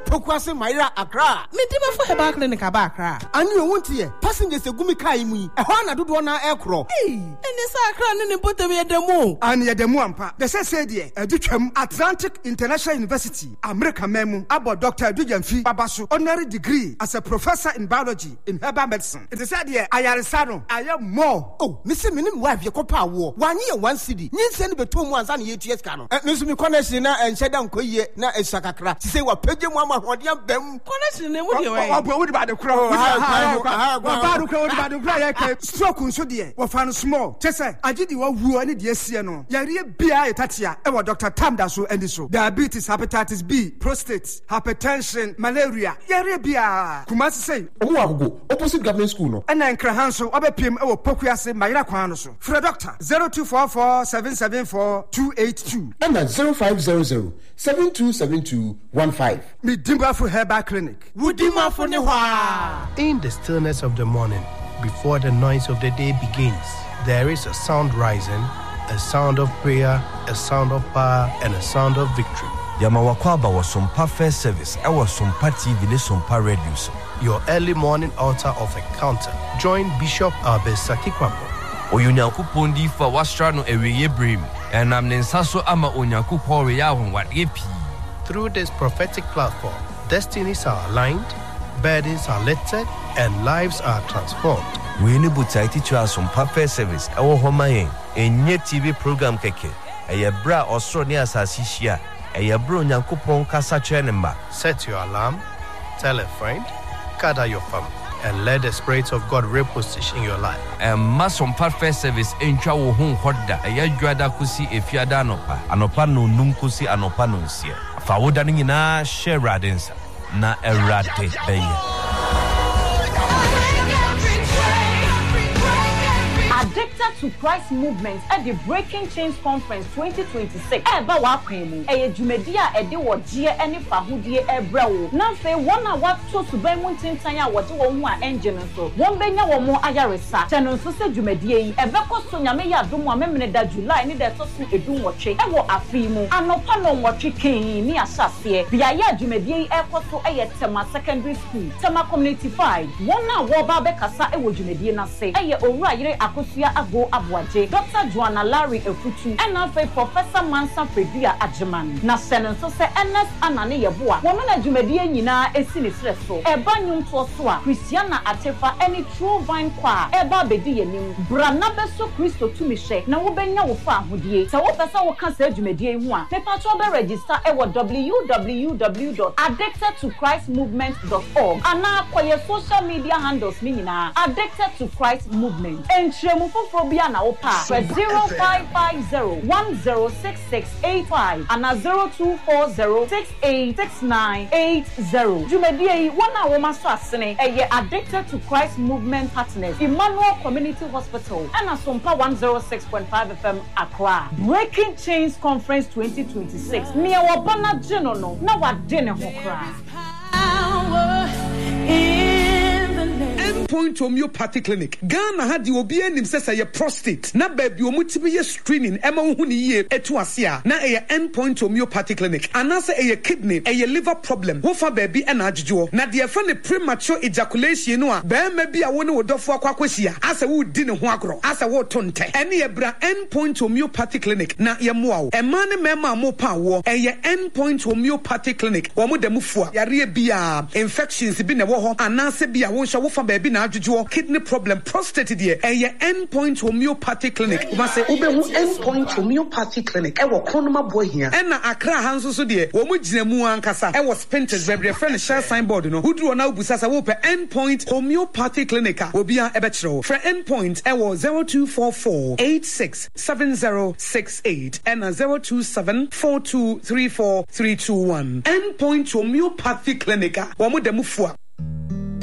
Pokwase Maira Accra. Me dima for Herbal Clinic aba Accra. Ani o wontie passengers egumi kai mu yi. Ehwa na dodo na ekro. Ene sa Accra ne botem ye demo. Ani ye demo ampa. De say de edutwam Atlantic International University, America memu, about Dr. Adujamfi Babaso, honorary degree as a professor in biology in herbal medicine. It is said here, Ayaresano, I am more. Oh, Mr. Minim wife, your copa war. 1 year, 1 city. Nin send be 2 months and 8 years cano. Miss me connection and shed down Koye, na a Sakakra. To say what Peggy Mama, what you bem. Connection, what you what about the crow? Stroke, so dear, what found small. Tessa, I did you who any dear Siano. Yaria Bia Tatia, ever Dr. Tamdaso and so. Diabetes, hepatitis B, prostate, hypertension, malaria. Yaria Bia. Kumasi say, oh, opposite government school. No. And then Krahanso, Obepim, or Pokuase, Maira Kwanoso. For a doctor, 0244 774 282. And then 0500 727215. Me Dimba for Herbal Clinic. Woodima for Newa. In the stillness of the morning, before the noise of the day begins, there is a sound rising, a sound of prayer, a sound of power, and a sound of victory. Yamawakwaba was Sompa First Service. I was Sompa TV, Sompa Radio. Your early morning altar of encounter. Join Bishop Albesaki Kwambo. Oyunyankupon di fa wastrano eweye brim. And I'm Nensaso ama Onyankupon reyahon wat yepi. Through this prophetic platform, destinies are aligned, burdens are lifted, and lives are transformed. We need to teach us Sompa First Service. Our Homayen, a new TV program keke. A bra or so near Sasisia. A bro Nyankupon Kasa Chenemba. Set your alarm, tell a friend, gather your family, and let the Spirit of God reposition your life. And Mason First Service in Chawo Hon Hoda, a Yagrada Kusi if Yadanopa, Anopano Numkusi Anopanunsia. Fawodanina share radins, na errate bay. Addicted to Christ Movement at the Breaking Chains Conference 2026. Eba wa kwemu. Eye jumedia ede wo gie ene fahudie ebrawo. Na fe wona wa to suban mu tintan a wode wo hu a engine so. Won benya wo mo ayaresa. Cheno so se jumedie yi ebeko so nyame ya domo amemene da July ni de to so edun woche. Ewo afi mu. Anopa no woche ken ni asase. Bia ya jumedie yi ekoso eye Tema Secondary School. Tema Community 5. Wona wo ba be kasa ewo jumedie na se. Eye owura yire Akosia Ago Abuaje, Dr. Joanna Larry Efutu, and now Professor Mansa Fredria Ajeman. Na senen so se NS Anane Yeboa. Woman Jumedie nyina esini sreso. Eba nyum tosoa. Christiana Atefa any True Vine Choir. Eba bedi yenim. Brana beso Christo tumishe. Na wo benya wo fa ahodie. Se wo pesa wo kan se Jumedie hu a. Me patro be register ewo www.addictedtochristmovement.org. Ana koye social media handles ni nyina. Addicted to Christ Movement. Entremu fofobia na opa 0550106685 and 0240686980. Jumedie wana woma so asene eye Addicted to Christ Movement Partners Emmanuel Community Hospital and Asompa 106.5 FM Accra. Breaking Chains Conference 2026. Me wa bana jeno no na wa dene ho kra. Endpoint Homeopathy Clinic. Ghana had the obi enim sesa ye prostate. Na baby omutibi ye screening ema hu ni ye etu asia. Na eye Endpoint Homeopathy Clinic. Anase eye kidney, eye liver problem. Wo fa baby ena ajujuo. Na de fa ne premature ejaculation no a be ma bi a wo ne wodofo akwakwahia. Asa wo di ne ho agro. Asa wo tonte. Ene ye bra Endpoint Homeopathy Clinic. Na ye moa wo. Ema ne mema mo pa wo. Eye Endpoint Homeopathy Clinic. Wo mo da mufua. Yare bia infections bi ne wo ho. Anase bia wo hwa wo fa baby na ajujuo. Kidney problem, prostate dear, a Endpoint Homeopathy Clinic. You must say, Ubehu Endpoint Homeopathy Clinic. Ewo Konoma boy here. And na Accra Hanso so dear, Womujinemu Ankasa. Ewo Spinters, very friend, share signboard, no. Who do now Busasa Wope Endpoint Homeopathy Clinic. Will be a betro. For Endpoint, Ewo 0244-867068 and 027-4234-321. Endpoint Homeopathy Clinic. Wamudemufua.